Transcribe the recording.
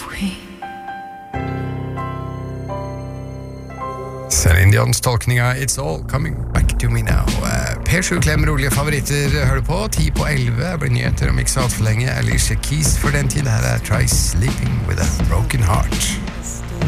Celine Dion's tolkning av It's All Coming Back to Me Now. Per 7 Klem, rolige favoritter hører du på. 10:11 blir nyheter om ikke så alt for lenge. Alicia Keys for den tid. Her Try Sleeping With a Broken Heart.